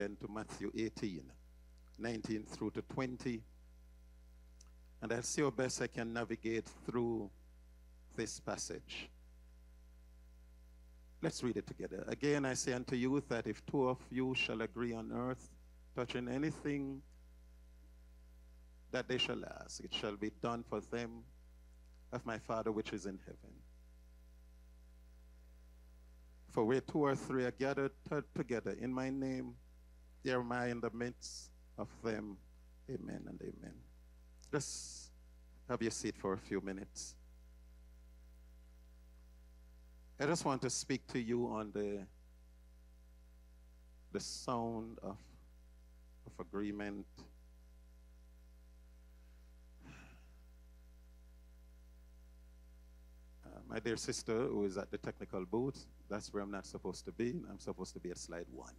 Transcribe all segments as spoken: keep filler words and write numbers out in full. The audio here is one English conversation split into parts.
to Matthew eighteen, nineteen through to twenty. And I'll see how best I can navigate through this passage. Let's read it together. Again, I say unto you that if two of you shall agree on earth, touching anything that they shall ask, it shall be done for them of my Father which is in heaven. For where two or three are gathered together in my name, there am I in the midst of them. Amen and amen. Just have your seat for a few minutes. I just want to speak to you on the, the sound of, of agreement. Uh, my dear sister who is at the technical booth, that's where I'm not supposed to be. I'm supposed to be at slide one.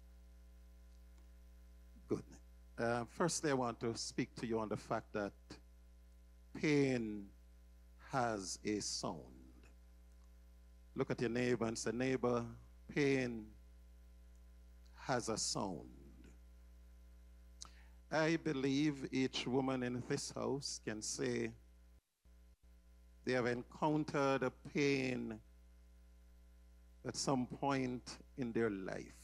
Good. Uh, firstly, I want to speak to you on the fact that pain has a sound. Look at your neighbor and say, neighbor, pain has a sound. I believe each woman in this house can say they have encountered a pain at some point in their life.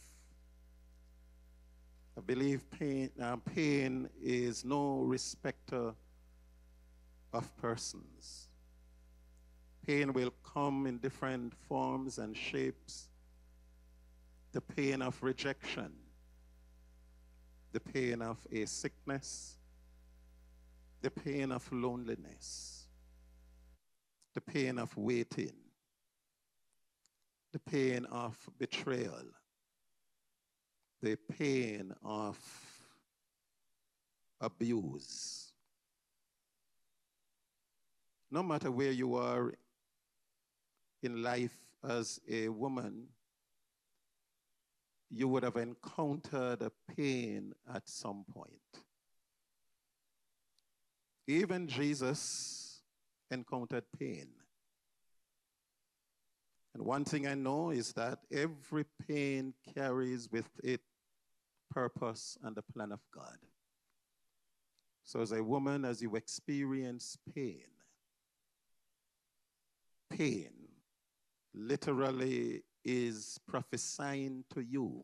I believe pain, uh, pain is no respecter of persons. Pain will come in different forms and shapes. The pain of rejection, the pain of a sickness, the pain of loneliness, the pain of waiting, the pain of betrayal, the pain of abuse. No matter where you are in life as a woman, you would have encountered a pain at some point. Even Jesus encountered pain. And one thing I know is that every pain carries with it purpose and the plan of God. So as a woman, as you experience pain, pain literally is prophesying to you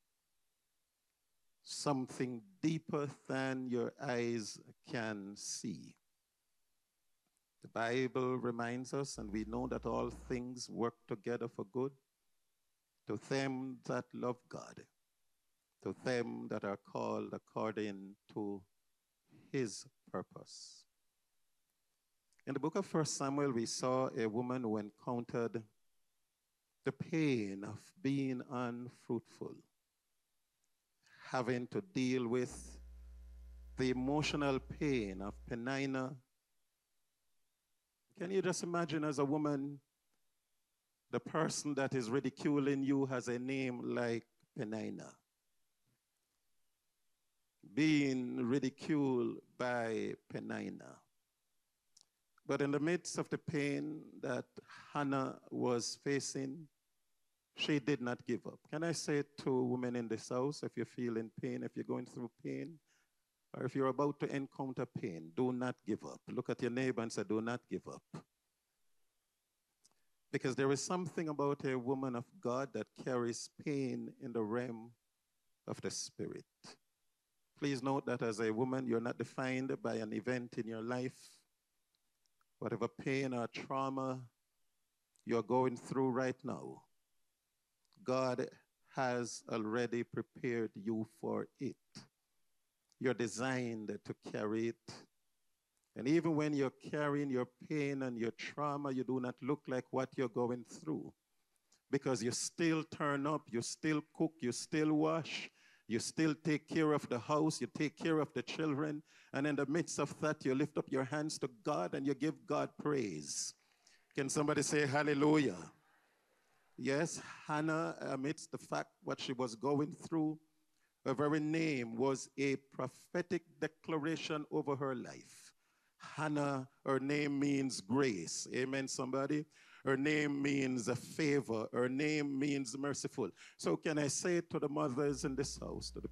something deeper than your eyes can see. The Bible reminds us, and we know that all things work together for good to them that love God, to them that are called according to his purpose. In the book of First Samuel, we saw a woman who encountered the pain of being unfruitful, having to deal with the emotional pain of Peninnah. Can you just imagine, as a woman, the person that is ridiculing you has a name like Peninnah, being ridiculed by Peninnah. But in the midst of the pain that Hannah was facing, she did not give up. Can I say to women in this house, if you feel in pain, if you're going through pain, or if you're about to encounter pain, do not give up. Look at your neighbor and say, do not give up. Because there is something about a woman of God that carries pain in the realm of the spirit. Please note that as a woman, you're not defined by an event in your life. Whatever pain or trauma you're going through right now, God has already prepared you for it. You're designed to carry it. And even when you're carrying your pain and your trauma, you do not look like what you're going through. Because you still turn up, you still cook, you still wash, you still take care of the house, you take care of the children. And in the midst of that, you lift up your hands to God and you give God praise. Can somebody say hallelujah? Yes, Hannah, amidst the fact what she was going through, her very name was a prophetic declaration over her life. Hannah, her name means grace. Amen, somebody? Her name means a favor. Her name means merciful. So can I say to the mothers in this house, to the